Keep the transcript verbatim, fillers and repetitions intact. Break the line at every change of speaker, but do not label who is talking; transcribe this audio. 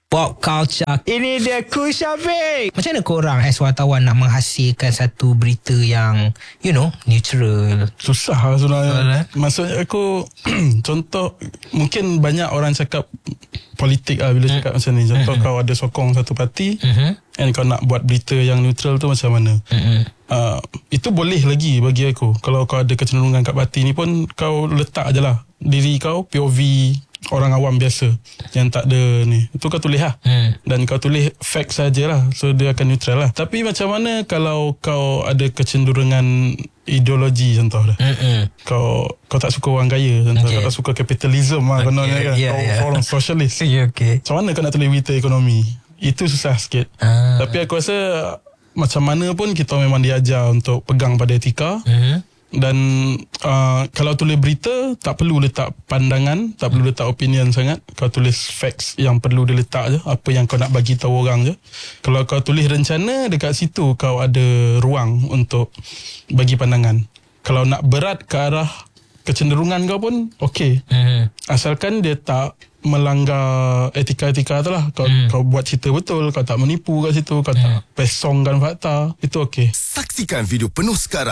Pop culture. Ini dia Kushabik. Macam mana korang as wartawan nak menghasilkan satu berita yang, you know, neutral?
Susah lah sebenarnya. Maksudnya aku contoh, mungkin banyak orang cakap politik lah bila cakap hmm. macam ni. Contoh hmm. kau ada sokong satu parti hmm. and kau nak buat berita yang neutral tu macam mana. Hmm. Uh, itu boleh lagi bagi aku. Kalau kau ada kecenderungan kat parti ni pun, kau letak je lah diri kau P O V orang awam biasa yang tak ada ni, itu kau tulis lah hmm. dan kau tulis fact sajalah, so dia akan neutral lah. Tapi macam mana kalau kau ada kecenderungan ideologi contoh dah, hmm. kau kau tak suka orang kaya contoh, okay. kau tak suka kapitalisme lah okay. kononnya kan, yeah, kau yeah. orang sosialis, yeah, okay. macam mana kau nak tulis berita ekonomi? Itu susah sikit. ah. Tapi aku rasa macam mana pun kita memang diajar untuk pegang pada etika. hmm. Dan uh, kalau tulis berita, tak perlu letak pandangan, tak perlu letak opinion sangat. Kau tulis facts yang perlu diletak je, apa yang kau nak bagi tahu orang je. Kalau kau tulis rencana, dekat situ kau ada ruang untuk bagi pandangan. Kalau nak berat ke arah kecenderungan kau pun okey, mm-hmm. asalkan dia tak melanggar etika-etika tu lah. Kau, mm. kau buat cerita betul, kau tak menipu kat situ, kau mm. tak pesongkan fakta, itu okey.
Saksikan video penuh sekarang